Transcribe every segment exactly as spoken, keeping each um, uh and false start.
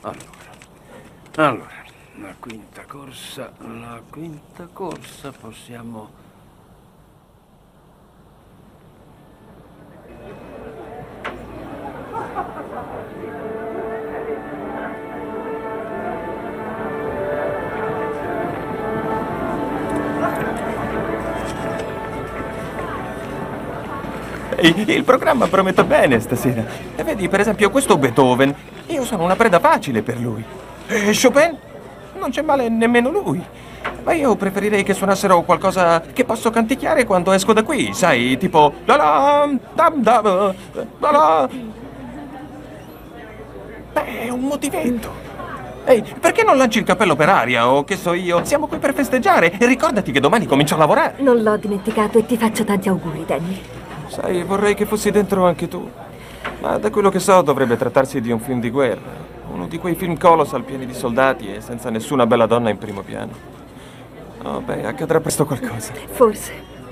Allora, allora, la quinta corsa, la quinta corsa possiamo... Il programma promette bene stasera. E vedi, per esempio, questo Beethoven. Io sono una preda facile per lui. E Chopin? Non c'è male nemmeno lui. Ma io preferirei che suonassero qualcosa che posso canticchiare quando esco da qui, sai? Tipo... La la, dam dam, la la. Beh, è un motivetto. Ehi, perché non lanci il cappello per aria o che so io? Siamo qui per festeggiare e ricordati che domani comincio a lavorare. Non l'ho dimenticato e ti faccio tanti auguri, Danny. Sai, vorrei che fossi dentro anche tu. Ma da quello che so dovrebbe trattarsi di un film di guerra. Uno di quei film colossal pieni di soldati e senza nessuna bella donna in primo piano. Oh, beh, accadrà presto qualcosa. Forse.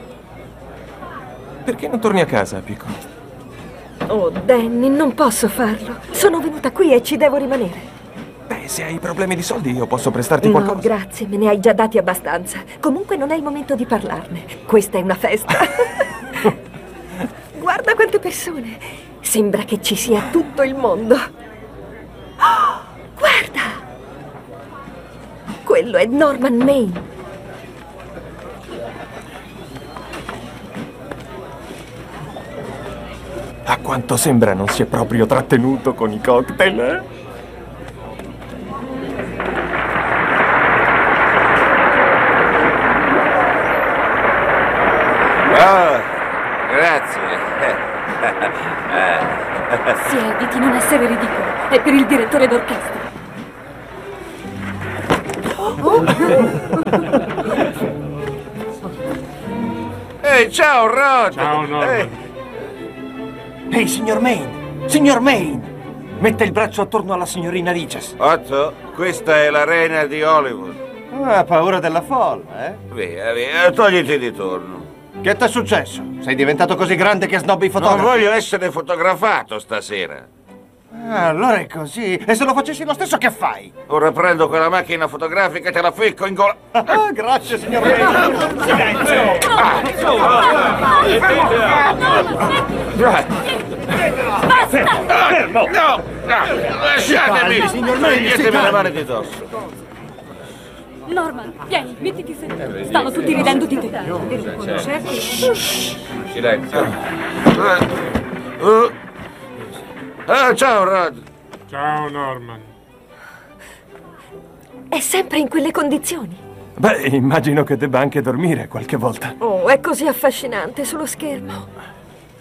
Perché non torni a casa, piccolo? Oh, Danny, non posso farlo. Sono venuta qui e ci devo rimanere. Beh, se hai problemi di soldi io posso prestarti No, qualcosa. grazie, me ne hai già dati abbastanza. Comunque non è il momento di parlarne. Questa è una festa. Guarda quante persone. Sembra che ci sia tutto il mondo. Oh, guarda! Quello è Norman Maine. A quanto sembra non si è proprio trattenuto con i cocktail, eh? Oh, grazie. Siedi di non essere ridicolo. È per il direttore d'orchestra. Ehi, ciao, Rod! Ciao, Norman. Ehi. Ehi, signor Maine! Signor Maine! Mette il braccio attorno alla signorina Riches. Otto, questa è la reina di Hollywood. Ah, ha paura della folla, eh? Via, via, togliti di torno. Che t'è successo? Sei diventato così grande che snobbi i Non fotografi? voglio essere fotografato stasera. Ah, allora è così. E se lo facessi lo stesso, che fai? Ora prendo quella macchina fotografica e te la ficco in gola. Ah, grazie, signor Re. Fermo! No! No! Lasciatemi! signor Maine, si Toglietemi calmi. le mani di dosso. Norman, vieni, mettiti seduto. Stanno tutti ridendo di te. Silenzio. Uh. Ah, ciao, Rod. Ciao, Norman. È sempre in quelle condizioni. Beh, immagino che debba anche dormire qualche volta. Oh, è così affascinante sullo schermo.